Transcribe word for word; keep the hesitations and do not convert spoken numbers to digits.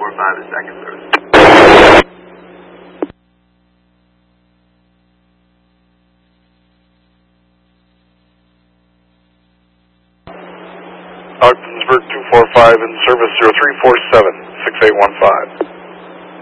four five is second service. Ogdensburg two four five in service zero three four seven, six eight one five.